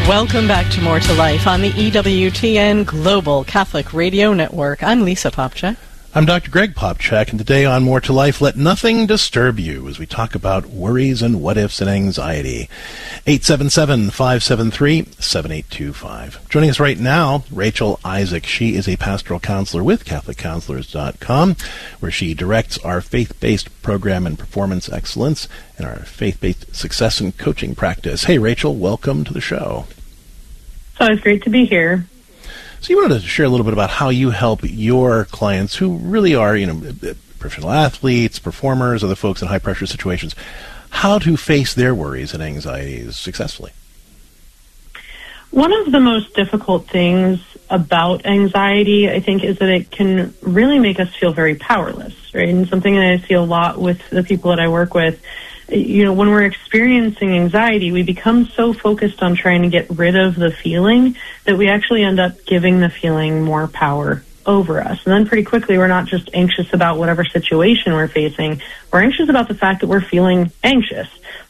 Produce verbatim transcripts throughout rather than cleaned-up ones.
Welcome back to More to Life on the E W T N Global Catholic Radio Network. I'm Lisa Popcak. I'm Doctor Greg Popcak, and today on More to Life, let nothing disturb you as we talk about worries and what-ifs and anxiety. eight seven seven, five seven three, seven eight two five. Joining us right now, Rachel Isaac. She is a pastoral counselor with Catholic Counselors dot com, where she directs our faith-based program and performance excellence and our faith-based success and coaching practice. Hey, Rachel, welcome to the show. So it's great to be here. So you wanted to share a little bit about how you help your clients who really are, you know, professional athletes, performers, other folks in high-pressure situations, how to face their worries and anxieties successfully. One of the most difficult things about anxiety, I think, is that it can really make us feel very powerless, right? And something that I see a lot with the people that I work with, you know, when we're experiencing anxiety, we become so focused on trying to get rid of the feeling that we actually end up giving the feeling more power over us. And then pretty quickly, we're not just anxious about whatever situation we're facing. We're anxious about the fact that we're feeling anxious.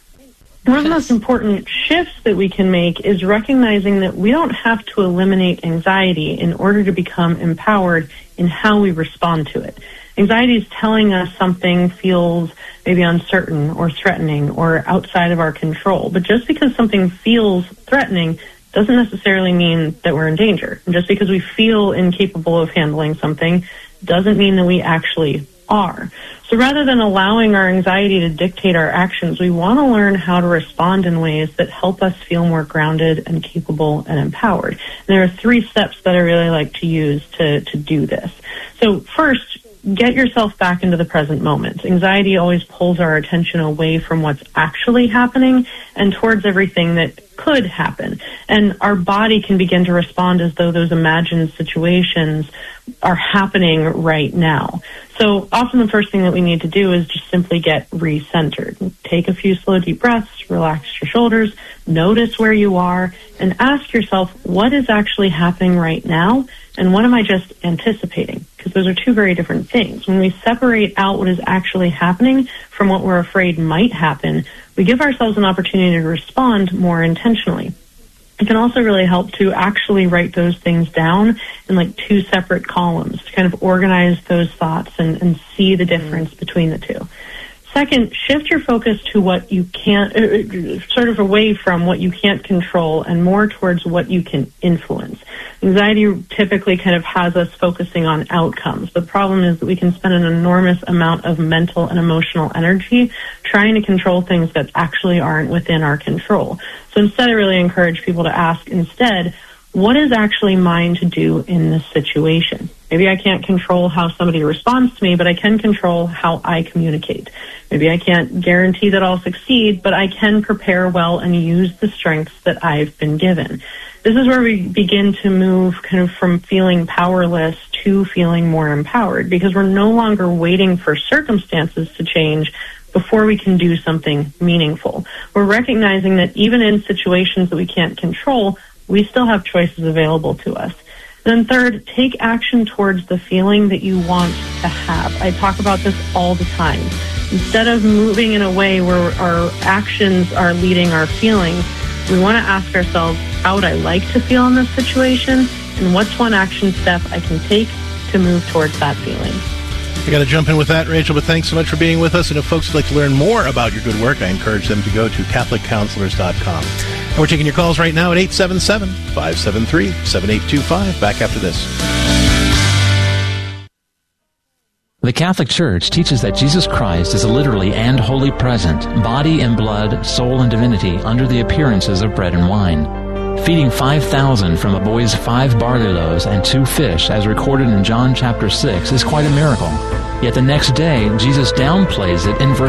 One of the most important shifts that we can make is recognizing that we don't have to eliminate anxiety in order to become empowered in how we respond to it. Anxiety is telling us something feels maybe uncertain or threatening or outside of our control. But just because something feels threatening doesn't necessarily mean that we're in danger. And just because we feel incapable of handling something doesn't mean that we actually are. So rather than allowing our anxiety to dictate our actions, we want to learn how to respond in ways that help us feel more grounded and capable and empowered. And there are three steps that I really like to use to, to do this. So first, get yourself back into the present moment. Anxiety always pulls our attention away from what's actually happening and towards everything that could happen. And our body can begin to respond as though those imagined situations are happening right now. So often the first thing that we need to do is just simply get recentered. Take a few slow, deep breaths, relax your shoulders, notice where you are, and ask yourself, what is actually happening right now, and what am I just anticipating? Because those are two very different things. When we separate out what is actually happening from what we're afraid might happen, we give ourselves an opportunity to respond more intentionally. It can also really help to actually write those things down in like two separate columns to kind of organize those thoughts and, and see the difference between the two. Second, shift your focus to what you can't, uh, sort of away from what you can't control and more towards what you can influence. Anxiety typically kind of has us focusing on outcomes. The problem is that we can spend an enormous amount of mental and emotional energy trying to control things that actually aren't within our control. So instead, I really encourage people to ask instead, what is actually mine to do in this situation? Maybe I can't control how somebody responds to me, but I can control how I communicate. Maybe I can't guarantee that I'll succeed, but I can prepare well and use the strengths that I've been given. This is where we begin to move kind of from feeling powerless to feeling more empowered, because we're no longer waiting for circumstances to change before we can do something meaningful. We're recognizing that even in situations that we can't control, we still have choices available to us. Then third, take action towards the feeling that you want to have. I talk about this all the time. Instead of moving in a way where our actions are leading our feelings, we want to ask ourselves, how would I like to feel in this situation? And what's one action step I can take to move towards that feeling? I got to jump in with that, Rachel, but thanks so much for being with us. And if folks would like to learn more about your good work, I encourage them to go to Catholic Counselors dot com. And we're taking your calls right now at eight seven seven, five seven three, seven eight two five. Back after this. The Catholic Church teaches that Jesus Christ is literally and wholly present, body and blood, soul and divinity, under the appearances of bread and wine. Feeding five thousand from a boy's five barley loaves and two fish, as recorded in John chapter six, is quite a miracle. Yet the next day, Jesus downplays it in verse